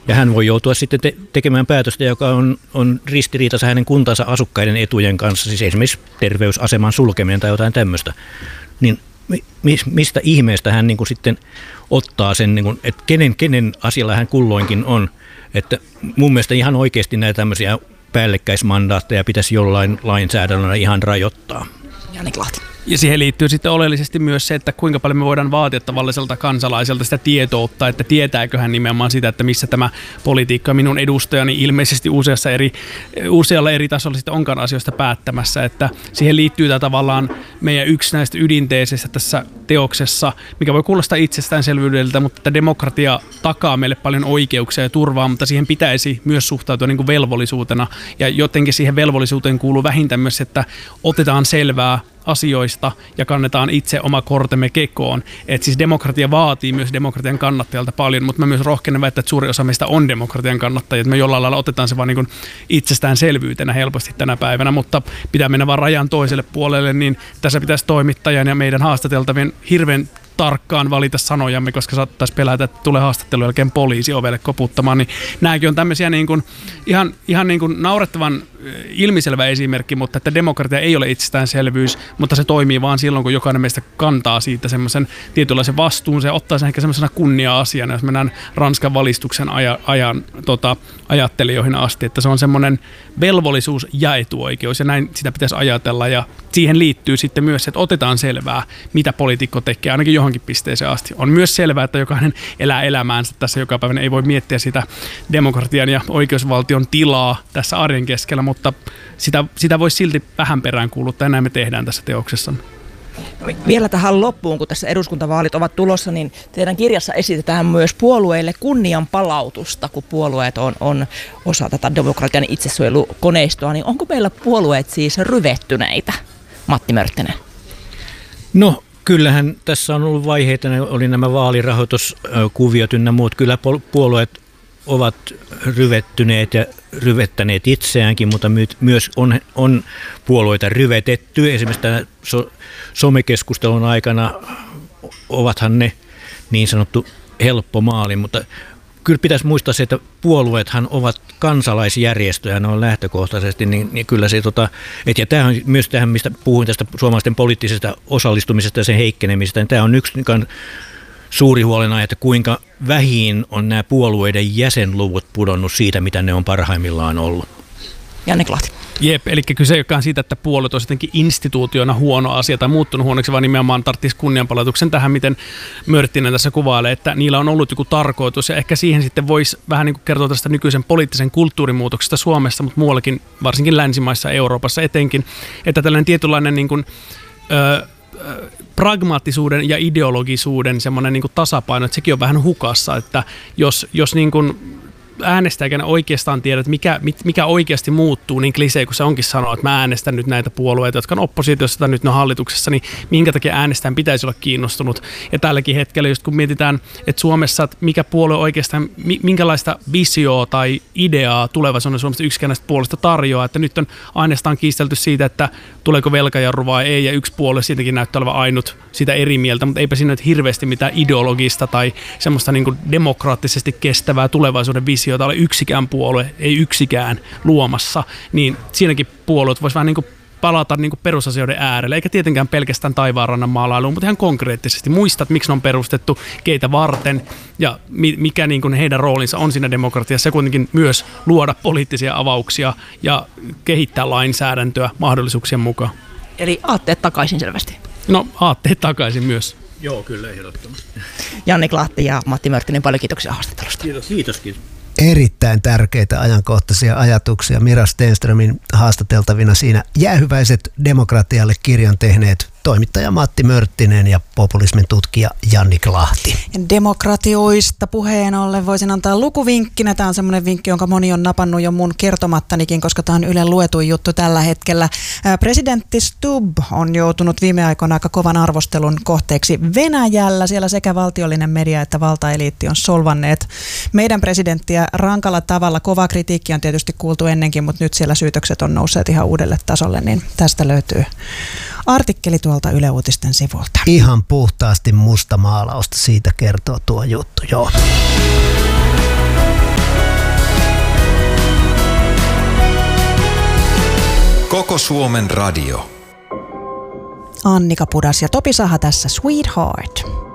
Ja hän voi joutua sitten tekemään päätöstä, joka on ristiriitassa hänen kuntansa asukkaiden etujen kanssa, siis esimerkiksi terveysaseman sulkeminen tai jotain tämmöistä. Niin mistä ihmeestä hän niin kuin sitten ottaa sen, niin kuin, että kenen asialla hän kulloinkin on. Että mun mielestä ihan oikeasti näitä tämmöisiä päällekkäismandaatteja pitäisi jollain lainsäädännöllä ihan rajoittaa. Jannik Lahti. Ja siihen liittyy sitten oleellisesti myös se, että kuinka paljon me voidaan vaatia tavalliselta kansalaiselta sitä tietoutta, että tietääkö hän nimenomaan sitä, että missä tämä politiikka minun edustajani ilmeisesti usealla eri tasolla sitten onkaan asioista päättämässä, että siihen liittyy tämä tavallaan meidän yksi näistä ydinteeseistä tässä teoksessa, mikä voi kuulostaa itsestäänselvyydeltä, mutta että demokratia takaa meille paljon oikeuksia ja turvaa, mutta siihen pitäisi myös suhtautua niin kuin velvollisuutena ja jotenkin siihen velvollisuuteen kuuluu vähintään myös, että otetaan selvää asioista ja kannetaan itse oma kortemme kekoon. Et siis demokratia vaatii myös demokratian kannattajalta paljon, mutta mä myös rohkenen väittää, että suuri osa meistä on demokratian kannattajia. Et me jollain lailla otetaan se vaan niin kuin itsestäänselvyytenä helposti tänä päivänä, mutta pitää mennä vaan rajan toiselle puolelle, niin tässä pitäisi toimittajan ja meidän haastateltavien hirveän tarkkaan valita sanojamme, koska saattaisi pelätä, että tulee haastattelun jälkeen poliisi ovelle koputtamaan, niin nämäkin on tämmöisiä niin kuin, ihan niin kuin naurettavan ilmiselvä esimerkki, mutta että demokratia ei ole itsestäänselvyys, mutta se toimii vaan silloin, kun jokainen meistä kantaa siitä semmoisen tietynlaisen vastuun, se ottaa sen ehkä semmoisena kunnia-asiana, jos mennään Ranskan valistuksen ajattelijoihin asti, että se on semmoinen velvollisuus ja etuoikeus, ja näin sitä pitäisi ajatella, ja siihen liittyy sitten myös, että otetaan selvää, mitä poliitikko tekee, ainakin johonkin pisteeseen asti. On myös selvää, että jokainen elää elämäänsä tässä joka päivänä, ei voi miettiä sitä demokratian ja oikeusvaltion tilaa tässä arjen keskellä, mutta sitä voisi silti vähän peräänkuuluttaa, ja näin me tehdään tässä teoksessa. Vielä tähän loppuun, kun tässä eduskuntavaalit ovat tulossa, niin teidän kirjassa esitetään myös puolueille kunnian palautusta, kun puolueet on osa tätä demokratian itsesuojelukoneistoa, niin onko meillä puolueet siis ryvettyneitä, Matti Mörttinen? No, kyllähän tässä on ollut vaiheita, oli nämä vaalirahoituskuviot ynnä muut, kyllä puolueet ovat ryvettyneet ja ryvettäneet itseäänkin, mutta myös on puolueita ryvetetty. Esimerkiksi tämän somekeskustelun aikana ovathan ne niin sanottu helppo maali, mutta kyllä pitäisi muistaa se, että puolueethan ovat kansalaisjärjestöjä, ne on lähtökohtaisesti, niin kyllä se, ja tämä on myös tähän, mistä puhuin tästä suomalaisten poliittisesta osallistumisesta ja sen heikkenemisestä, niin tämä on yksi suuri huolenaihe, että kuinka vähin on nämä puolueiden jäsenluvut pudonnut siitä, mitä ne on parhaimmillaan ollut. Jannik Lahti. Jep, eli kyse ei olekaan siitä, että puolueet olisi jotenkin instituutiona huono asia tai muuttunut huonoksi, vaan nimenomaan tarvitsisi kunnianpalautuksen tähän, miten Mörttinen tässä kuvailee, että niillä on ollut joku tarkoitus, ja ehkä siihen sitten voisi vähän niin kuin kertoa tästä nykyisen poliittisen kulttuurimuutoksesta Suomessa, mutta muuallakin, varsinkin länsimaissa, Euroopassa etenkin, että tällainen tietynlainen niin kuin, pragmaattisuuden ja ideologisuuden semmoinen niin kuin tasapaino, että sekin on vähän hukassa, että jos niin kuin äänestäjänä oikeastaan tiedä, että mikä oikeasti muuttuu, niin klisee, kun se onkin sanoa, että mä äänestän nyt näitä puolueita, jotka on oppositiossa tai nyt ne on hallituksessa, niin minkä takia äänestäjän pitäisi olla kiinnostunut. Ja tälläkin hetkellä, just kun mietitään, että Suomessa, että mikä puolue oikeastaan, minkälaista visioa tai ideaa tulevaisuuden Suomesta yksikään näistä puolesta tarjoaa, että nyt on aineestaan kiistelty siitä, että tuleeko velkajarru vai ei, ja yksi puolue siitäkin näyttää olevan ainut sitä eri mieltä, mutta eipä siinä nyt hirveästi mitään ideologista tai semmoista niin kuin demokraattisesti kestävää tulevaisuuden visiota ole yksikään puolue, ei yksikään luomassa, niin siinäkin puolueet voisi vähän niin kuin palata niin kuin perusasioiden äärelle, eikä tietenkään pelkästään taivaanrannan maalailuun, mutta ihan konkreettisesti muistat, miksi ne on perustettu, keitä varten ja mikä niin kuin heidän roolinsa on siinä demokratiassa ja kuitenkin myös luoda poliittisia avauksia ja kehittää lainsäädäntöä mahdollisuuksien mukaan. Eli aatteet takaisin selvästi. No, aatteet takaisin myös. Joo, kyllä ehdottomasti. Jannik Lahti ja Matti Mörttinen, paljon kiitoksia haastattelusta. Kiitos. Erittäin tärkeitä ajankohtaisia ajatuksia Mira Stenströmin haastateltavina siinä Jäähyväiset demokratialle -kirjan tehneet toimittaja Matti Mörttinen ja populismin tutkija Jannik Lahti. Demokratioista puheen ollen voisin antaa lukuvinkkinä. Tämä on semmoinen vinkki, jonka moni on napannut jo mun kertomattanikin, koska tämä on Ylen luetuin juttu tällä hetkellä. Presidentti Stubb on joutunut viime aikoina aika kovan arvostelun kohteeksi Venäjällä. Siellä sekä valtiollinen media että valtaeliitti on solvanneet meidän presidenttiä rankalla tavalla. Kova kritiikki on tietysti kuultu ennenkin, mutta nyt siellä syytökset on nousseet ihan uudelle tasolle, niin tästä löytyy artikkeli tuolta Yle Uutisten sivulta. Ihan puhtaasti musta maalausta, siitä kertoo tuo juttu, joo. Koko Suomen radio. Annika Pudas ja Topi Saha tässä Sweetheart.